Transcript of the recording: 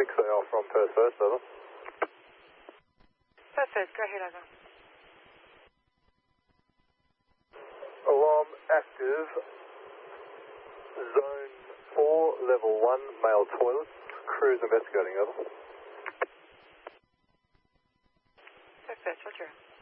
6AL from Perth First, over. Perth First, go ahead, over. Alarm active. Zone 4, level 1, male toilet. Crew's investigating, over. Perth First, roger.